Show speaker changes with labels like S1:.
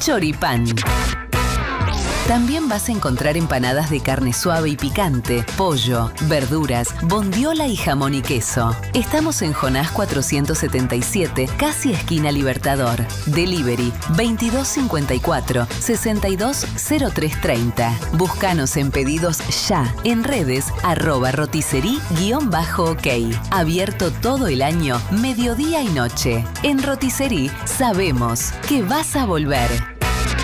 S1: Choripán. También vas a encontrar empanadas de carne suave y picante, pollo, verduras, bondiola y jamón y queso. Estamos en Jonás 477, casi esquina Libertador. Delivery 2254-620330. Búscanos en pedidos ya en redes @roticerí_ok. Abierto todo el año, mediodía y noche. En Roticerí sabemos que vas a volver.